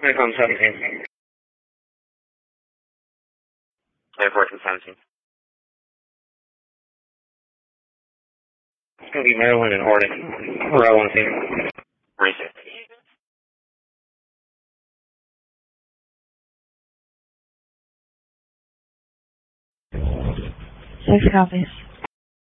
Uniform 17. Airport 17. It's going to be Maryland and Oregon. Row 1 team. Reset. Six copies.